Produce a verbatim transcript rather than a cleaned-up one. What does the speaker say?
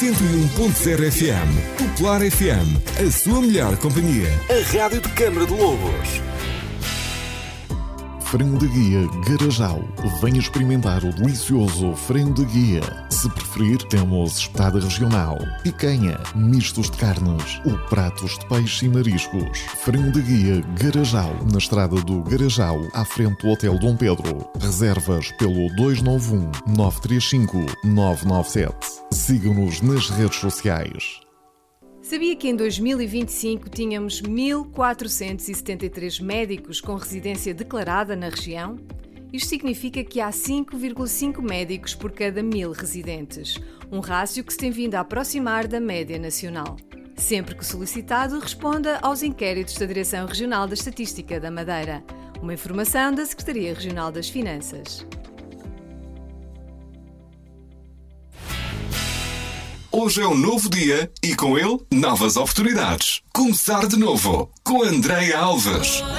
cento e um ponto zero F M. Popular F M, a sua melhor companhia. A rádio de Câmara de Lobos. Frango da Guia Garajal. Venha experimentar o delicioso frango da Guia. Se preferir, temos espetada regional, picanha, mistos de carnes ou pratos de peixe e mariscos. Frango da Guia Garajal, na estrada do Garajal, à frente do Hotel Dom Pedro. Reservas pelo dois nove um, nove três cinco, nove nove sete. Siga-nos nas redes sociais. Sabia que em dois mil e vinte e cinco tínhamos mil quatrocentos e setenta e três médicos com residência declarada na região? Isto significa que há cinco vírgula cinco médicos por cada mil residentes, um rácio que se tem vindo a aproximar da média nacional. Sempre que solicitado, responda aos inquéritos da Direção Regional da Estatística da Madeira. Uma informação da Secretaria Regional das Finanças. Hoje é um novo dia e com ele, novas oportunidades. Começar de novo com Andréia Alves.